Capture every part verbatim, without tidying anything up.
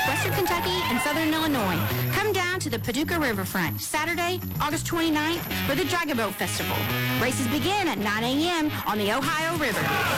Western Kentucky, and Southern Illinois. Come down to the Paducah Riverfront Saturday, August twenty-ninth for the Dragon Boat Festival. Races begin at nine a.m. on the Ohio River.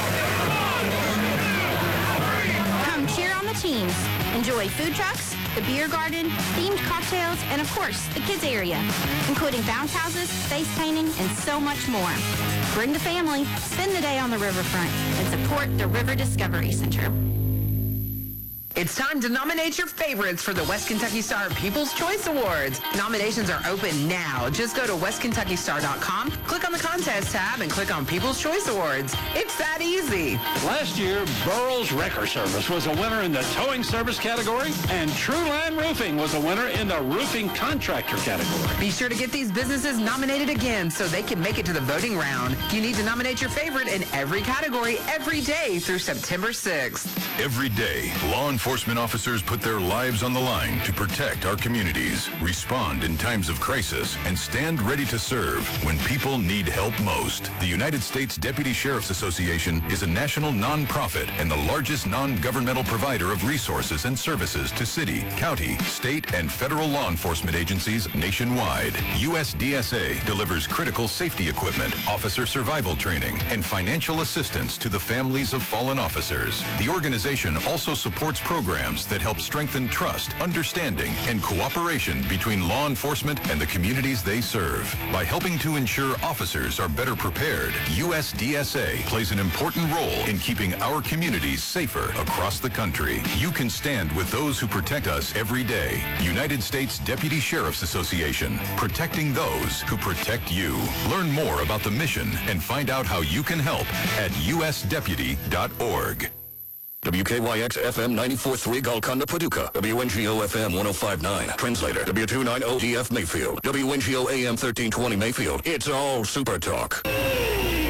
Come cheer on the teams. Enjoy food trucks, the beer garden, themed cocktails, and of course, the kids area, including bounce houses, face painting, and so much more. Bring the family, spend the day on the riverfront, and support the River Discovery Center. It's time to nominate your favorites for the West Kentucky Star People's Choice Awards. Nominations are open now. Just go to west kentucky star dot com, click on the contest tab, and click on People's Choice Awards. It's that easy. Last year, Burroughs Wrecker Service was a winner in the towing service category, and Trueland Roofing was a winner in the roofing contractor category. Be sure to get these businesses nominated again so they can make it to the voting round. You need to nominate your favorite in every category every day through September sixth. Every day, law enforcement officers put their lives on the line to protect our communities, respond in times of crisis, and stand ready to serve when people need help most. The United States Deputy Sheriff's Association is a national nonprofit and the largest non-governmental provider of resources and services to city, county, state, and federal law enforcement agencies nationwide. U S D S A delivers critical safety equipment, officer survival training, and financial assistance to the families of fallen officers. The organization also supports programs that help strengthen trust, understanding, and cooperation between law enforcement and the communities they serve. By helping to ensure officers are better prepared, U S D S A plays an important role in keeping our communities safer across the country. You can stand with those who protect us every day. United States Deputy Sheriff's Association, protecting those who protect you. Learn more about the mission and find out how you can help at u s deputy dot org. W K Y X F M ninety-four point three Golconda, Paducah. W N G O F M one oh five point nine. Translator, W two ninety D F Mayfield. W N G O A M thirteen twenty Mayfield. It's all Super Talk.